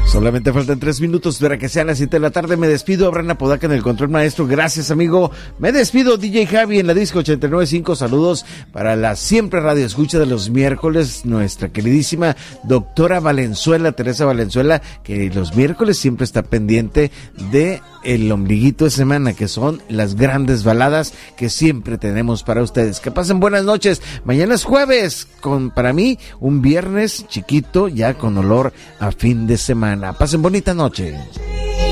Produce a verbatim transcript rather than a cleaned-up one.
Solamente faltan tres minutos para que sean las siete de la tarde. Me despido, Abraham Apodaca en el control maestro. Gracias, amigo. Me despido, D J Javi en la disco ochenta y nueve punto cinco. Saludos para la siempre radio escucha de los miércoles. Nuestra queridísima doctora Valenzuela, Teresa Valenzuela, que los miércoles siempre está pendiente de el ombliguito de semana, que son las grandes baladas que siempre tenemos para ustedes. Que pasen buenas noches. Mañana es jueves, con para mí un viernes chiquito, ya con olor a fin de semana. Pasen bonita noche.